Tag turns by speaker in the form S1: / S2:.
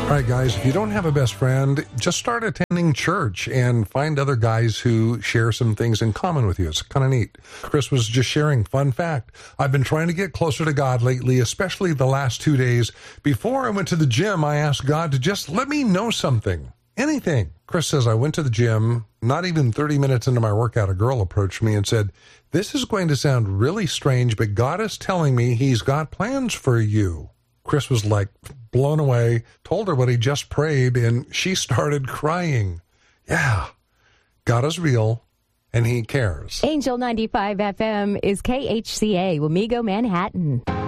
S1: All right, guys, if you don't have a best friend, just start attending church and find other guys who share some things in common with you. It's kind of neat. Chris was just sharing, fun fact, I've been trying to get closer to God lately, especially the last 2 days. Before I went to the gym, I asked God to just let me know something, anything. Chris says, I went to the gym, not even 30 minutes into my workout, a girl approached me and said, this is going to sound really strange, but God is telling me he's got plans for you. Chris was like blown away, told her what he just prayed, and she started crying. Yeah, God is real, and he cares.
S2: Angel 95 FM is KHCA, Wamego, Manhattan.